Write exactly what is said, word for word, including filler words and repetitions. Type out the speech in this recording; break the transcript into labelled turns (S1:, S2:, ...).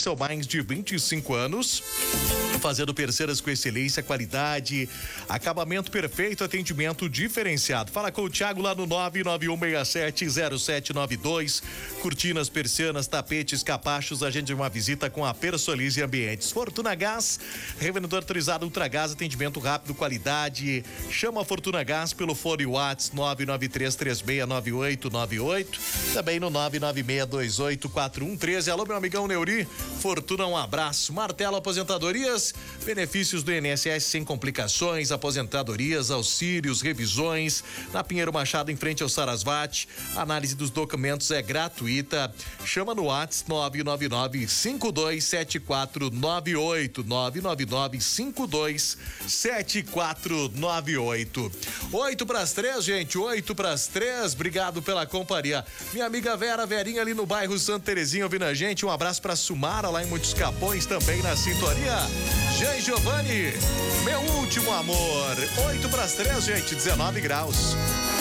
S1: são mais de vinte e cinco anos, fazendo perceiras com excelência, qualidade, acabamento perfeito, atendimento diferenciado. Fala com o Thiago lá no nove nove um seis sete zero sete nove dois. Cortinas, persianas, tapetes, capachos, agende uma visita com a Personalize Ambientes. Fortuna Gás, revendedor autorizado Ultragás, atendimento rápido, qualidade. Chama a Fortuna Gás pelo fone WhatsApp nove nove três três seis nove oito nove oito, também no nove nove seis dois oito quatro um um três. Alô, meu amigão Neuri, Fortuna, um abraço. Martelo Aposentadorias, benefícios do I N S S sem complicações, aposentadorias, auxílios, revisões, na Pinheiro Machado, em frente ao Sarasvati. Análise dos documentos é gratuita. Chama no WhatsApp nove nove nove cinco dois sete quatro nove oito, nove nove nove cinco dois sete quatro nove oito. Oito para as três, gente, oito para as três. Obrigado pela companhia. Minha amiga Vera, Verinha ali no bairro Santa Terezinha ouvindo a gente. Um abraço para Sumara lá em Muitos Capões também na sintonia. Jean Giovanni, meu último amor. Oito para as três, gente, dezenove graus.